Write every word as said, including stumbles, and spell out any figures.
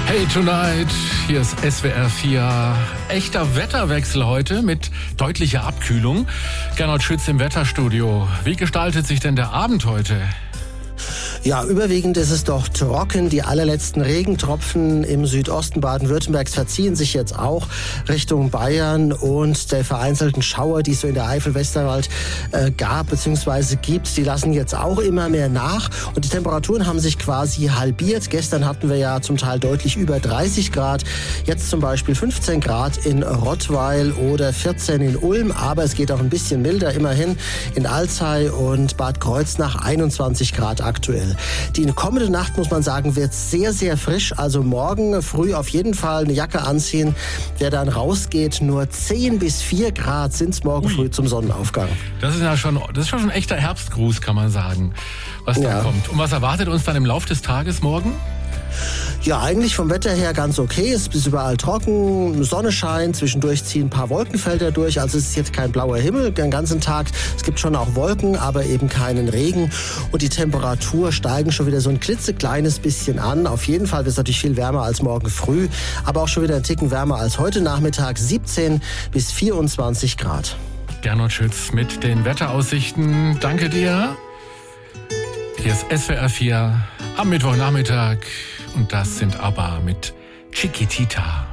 Hey Tonight, hier ist S W R vier. Echter Wetterwechsel heute mit deutlicher Abkühlung. Gernot Schütz im Wetterstudio. Wie gestaltet sich denn der Abend heute? Ja, überwiegend ist es doch trocken. Die allerletzten Regentropfen im Südosten Baden-Württembergs verziehen sich jetzt auch Richtung Bayern, und der vereinzelten Schauer, die es so in der Eifel-Westerwald äh, gab bzw. gibt, die lassen jetzt auch immer mehr nach, und die Temperaturen haben sich quasi halbiert. Gestern hatten wir ja zum Teil deutlich über dreißig Grad, jetzt zum Beispiel fünfzehn Grad in Rottweil oder vierzehn in Ulm, aber es geht auch ein bisschen milder, immerhin in Alzey und Bad Kreuznach einundzwanzig Grad aktuell. Die kommende Nacht, muss man sagen, wird sehr, sehr frisch. Also morgen früh auf jeden Fall eine Jacke anziehen. Wer dann rausgeht, nur zehn bis vier Grad sind es morgen Ui. früh zum Sonnenaufgang. Das ist ja schon, das ist schon ein echter Herbstgruß, kann man sagen, was da ja. kommt. Und was erwartet uns dann im Laufe des Tages morgen? Ja, eigentlich vom Wetter her ganz okay. Es ist überall trocken, Sonne scheint, zwischendurch ziehen ein paar Wolkenfelder durch. Also es ist jetzt kein blauer Himmel den ganzen Tag. Es gibt schon auch Wolken, aber eben keinen Regen. Und die Temperatur steigen schon wieder so ein klitzekleines bisschen an. Auf jeden Fall wird es natürlich viel wärmer als morgen früh, aber auch schon wieder ein Ticken wärmer als heute Nachmittag. siebzehn bis vierundzwanzig Grad. Gernot Schütz mit den Wetteraussichten. Danke dir. Hier ist S W R vier am Mittwochnachmittag. Und das sind aber mit Chiquitita.